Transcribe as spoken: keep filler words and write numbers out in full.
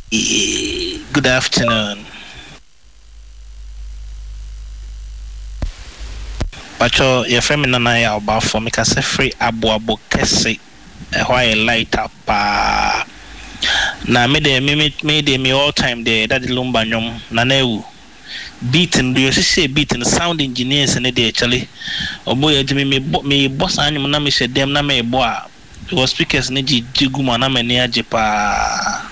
Good afternoon. Pacho, your friend and I are about for me case free abo abo kese why light up pa na me de me me de me all time there that the lumba nyom na na ewu beating do you say beating sound engineers and they actually obo ya me me me boss anyum na me she dem na me bo a was speakers ne ji jiguma na me ne age pa